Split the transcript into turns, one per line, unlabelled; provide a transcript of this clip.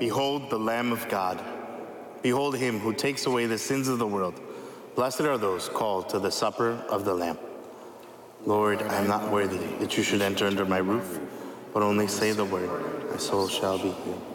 Behold the Lamb of God. Behold him who takes away the sins of the world. Blessed are those called to the supper of the Lamb. Lord, I am not worthy that you should enter under my roof, but only say the word, my soul shall be healed.